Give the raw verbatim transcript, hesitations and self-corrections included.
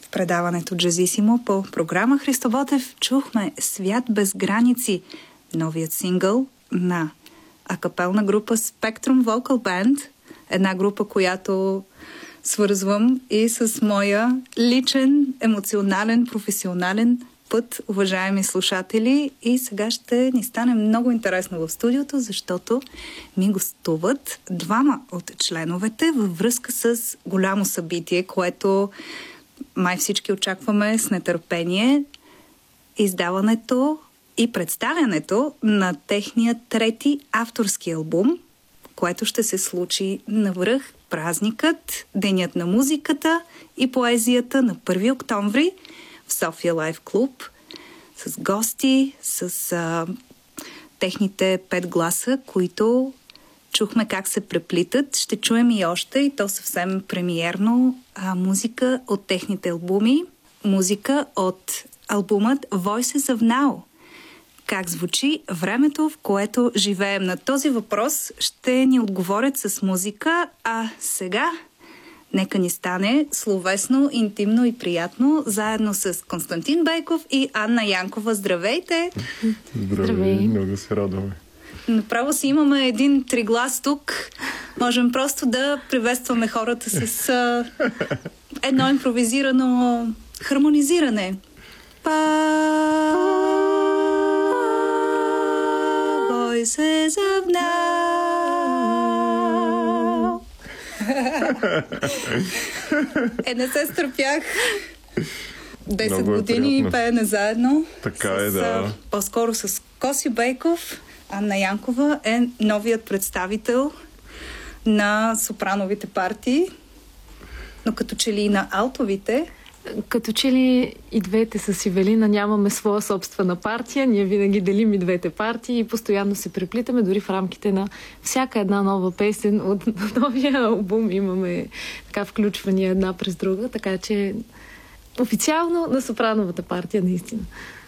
предаването Джазисимо по програма Христо Ботев чухме Свят без граници, новият сингъл на акапелна група Spectrum Vocal Band, една група, която свързвам и с моя личен, емоционален, професионален път, уважаеми слушатели. И сега ще ни стане много интересно в студиото, защото ми гостуват двама от членовете във връзка с голямо събитие, което май всички очакваме с нетърпение. Издаването и представянето на техния трети авторски албум, което ще се случи навръх празникът, Денят на музиката и поезията на първи октомври в София Лайф Клуб, с гости, с а, техните пет гласа, които чухме как се преплитат. Ще чуем и още, и то съвсем премиерно, а, музика от техните албуми. Музика от албумът Voices of Now. Как звучи времето, в което живеем? На този въпрос ще ни отговорят с музика, а сега нека ни стане словесно, интимно и приятно, заедно с Константин Бейков и Анна Янкова. Здравейте! Здравей, Здравей. Много се радваме. Направо си имаме един триглас тук. Можем просто да приветстваме хората с а, едно импровизирано хармонизиране. Па... Voices of Now. Е, не се стърпях. десет години пеене заедно. Така с, е, да. По-скоро с Коси Бейков. Анна Янкова е новият представител на сопрановите партии, но като че ли и на алтовите. Като че ли и двете с Ивелина нямаме своя собствена партия, ние винаги делим и двете партии и постоянно се преплитаме, дори в рамките на всяка една нова песен от новия албум имаме така включвания една през друга, така че официално на сопрановата партия наистина.